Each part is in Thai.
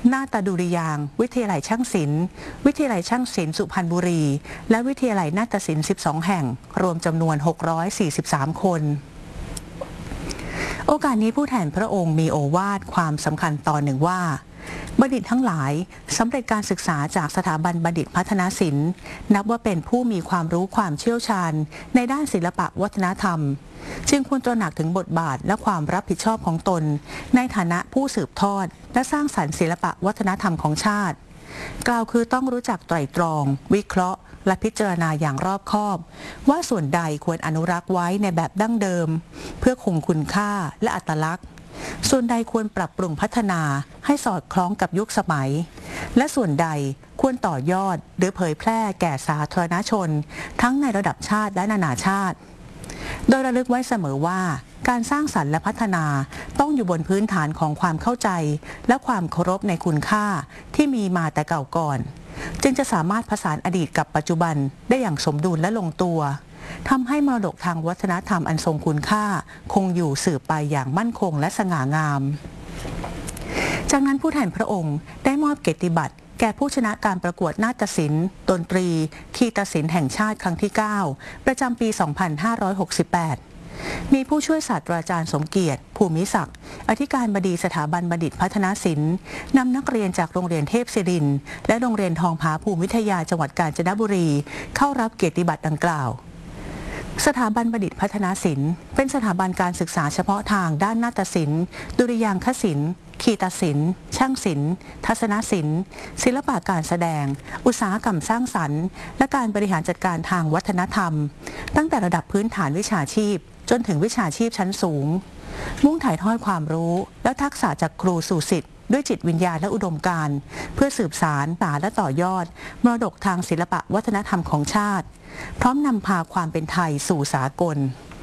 นาฏดุริยางค์วิทยาลัยช่างศิลป์วิทยาลัยช่างศิลป์สุพรรณบุรีและวิทยาลัยนาฏศิลป์12แห่งรวมจำนวน643คนโอกาสนี้ผู้แทนพระองค์มีโอวาทความสำคัญตอนหนึ่งว่าบัณฑิตทั้งหลายสำเร็จการศึกษาจากสถาบันบัณฑิตพัฒนศิลป์นับว่าเป็นผู้มีความรู้ความเชี่ยวชาญในด้านศิลปะวัฒนธรรมจึงควรตระหนักถึงบทบาทและความรับผิดชอบของตนในฐานะผู้สืบทอดและสร้างสรรค์ศิลปะวัฒนธรรมของชาติกล่าวคือต้องรู้จักไตร่ตรองวิเคราะห์และพิจารณาอย่างรอบคอบว่าส่วนใดควรอนุรักษ์ไว้ในแบบดั้งเดิมเพื่อคงคุณค่าและอัตลักษณ์ส่วนใดควรปรับปรุงพัฒนาให้สอดคล้องกับยุคสมัยและส่วนใดควรต่อยอดหรือเผยแพร่แก่สาธารณชนทั้งในระดับชาติและนานาชาติโดยระลึกไว้เสมอว่าการสร้างสรรค์และพัฒนาต้องอยู่บนพื้นฐานของความเข้าใจและความเคารพในคุณค่าที่มีมาแต่เก่าก่อนจึงจะสามารถผสานอดีตกับปัจจุบันได้อย่างสมดุลและลงตัวทำให้มรดกทางวัฒนธรรมอันทรงคุณค่าคงอยู่สืบไปอย่างมั่นคงและสง่างามจากนั้นผู้แทนพระองค์ได้มอบเกียรติบัตรแก่ผู้ชนะการประกวดนาฏศิลป์ดนตรีคีตศิลป์แห่งชาติครั้งที่ 9 ประจำปี 2568 มีผู้ช่วยศาสตราจารย์สมเกียรติภูมิศักดิ์อธิการบดีสถาบันบัณฑิตพัฒนศิลป์นำนักเรียนจากโรงเรียนเทพศิรินทร์และโรงเรียนทองผาภูมิวิทยาจังหวัดกาญจนบุรีเข้ารับเกียรติบัตรดังกล่าวสถาบันบัณฑิตพัฒนศิลป์เป็นสถาบันการศึกษาเฉพาะทางด้านนาฏศิลป์ดุริยางคศิลป์คีตศิลป์ช่างศิลป์ทัศนศิลป์ศิลปะการแสดงอุตสาหกรรมสร้างสรรค์และการบริหารจัดการทางวัฒนธรรมตั้งแต่ระดับพื้นฐานวิชาชีพจนถึงวิชาชีพชั้นสูงมุ่งถ่ายทอดความรู้และทักษะจากครูสู่ศิษย์ด้วยจิตวิญญาณและอุดมการณ์เพื่อสืบสานและต่อยอดมรดกทางศิลปะวัฒนธรรมของชาติพร้อมนำพาความเป็นไทยสู่สากล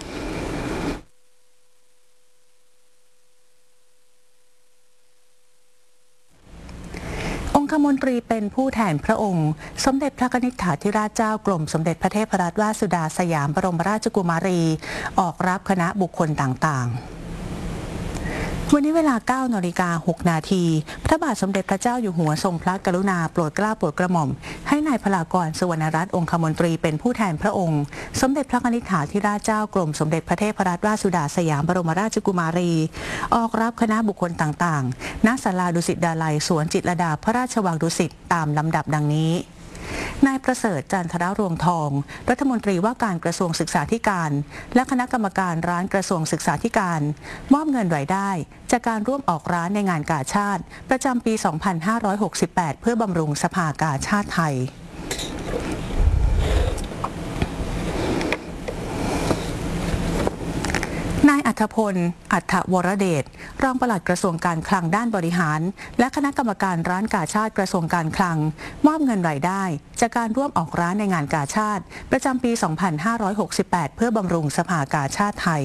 องคมนตรีเป็นผู้แทนพระองค์สมเด็จพระกนิษฐาธิราชเจ้ากรมสมเด็จพระเทพรัตนราชสุดาสยามบรมราชกุมารีออกรับคณะบุคคลต่างๆวันนี้เวลา 9:06 น.พระบาทสมเด็จพระเจ้าอยู่หัวทรงพระกรุณาโปรดเกล้าโปรดกระหม่อมให้นายพลากร สุวรรณรัตน์องคมนตรีเป็นผู้แทนพระองค์สมเด็จพระกนิษฐาธิราชเจ้ากรมสมเด็จพระเทพรัตนราชสุดาสยามบรมราชกุมารีออกรับคณะบุคคลต่างๆณศาลาดุสิตดาลัยสวนจิตรลดาพระราชวังดุสิตตามลำดับดังนี้นายประเสริฐจันทรรวงทองรัฐมนตรีว่าการกระทรวงศึกษาธิการและคณะกรรมการร้านกระทรวงศึกษาธิการมอบเงินรายได้จากการร่วมออกร้านในงานกาชาดประจำปี 2568 เพื่อบำรุงสภากาชาดไทยนายอัธพล อัฏฐวรเดชรองปลัดกระทรวงการคลังด้านบริหารและคณะกรรมการร้านกาชาดกระทรวงการคลังมอบเงินรายได้จากการร่วมออกร้านในงานกาชาดประจำปี 2568 เพื่อบำรุงสภากาชาดไทย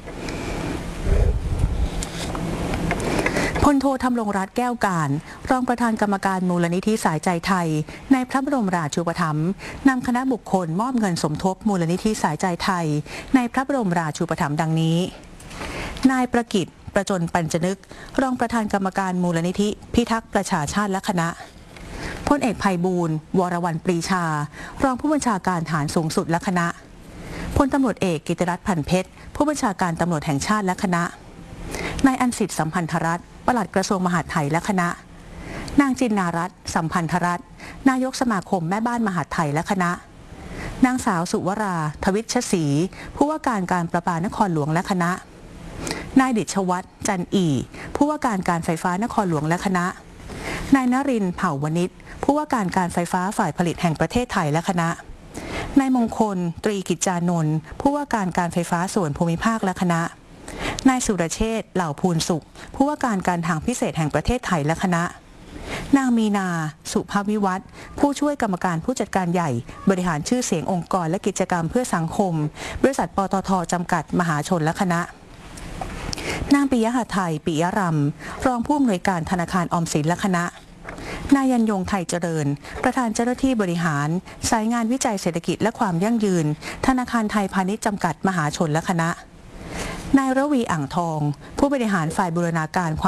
พลโทธำรงรัตน์แก้วการรองประธานกรรมการมูลนิธิสายใจไทยในพระบรมราชูปถัมภ์นำคณะบุคคลมอบเงินสมทบมูลนิธิสายใจไทยในพระบรมราชูปถัมภ์ดังนี้นายประกิต ประจนปัญจนึกรองประธานกรรมการมูลนิธิพิทักษ์ประชาชาติและคณะพลเอกไพบูลย์ วรวรรณปรีชารองผู้บัญชาการฐานสูงสุดและคณะพลตำรวจเอกกิติรัตน์พันเพชรผู้บัญชาการตำรวจแห่งชาติและคณะนายอันสิทธิ์สัมพันธรัตน์ปลัดกระทรวงมหาดไทยและคณะนางจินนารัตน์สัมพันธรัตน์นายกสมาคมแม่บ้านมหาดไทยและคณะนางสาวสุวราทวิชศรีผู้ว่าการการประปานครหลวงและคณะนายดิษฐวัฒน์จันอีผู้ว่าการการไฟฟ้านครหลวงและคณะนายนรินทร์เผ่าวณิชผู้ว่าการการไฟฟ้าฝ่ายผลิตแห่งประเทศไทยและคณะนายมงคลตรีกิจจานนท์ผู้ว่าการการไฟฟ้าส่วนภูมิภาคและคณะนายสุรเชษฐ์เหล่าภูลสุขผู้ว่าการการทางพิเศษแห่งประเทศไทยและคณะนางมีนาสุภาวิวัฒน์ผู้ช่วยกรรมการผู้จัดการใหญ่บริหารชื่อเสียงองค์กรและกิจกรรมเพื่อสังคมบริษัทปตท.จำกัดมหาชนและคณะนางปิยะหไทยปิยะรำรองผู้อำนวยการธนาคารออมสินและคณะนายยันยงไทยเจริญประธานเจ้าหน้าที่บริหารสายงานวิจัยเศรษฐกิจและความยั่งยืนธนาคารไทยพาณิชย์จำกัดมหาชนและคณะนายระวีอ่างทองผู้บริหารฝ่ายบูรณาการ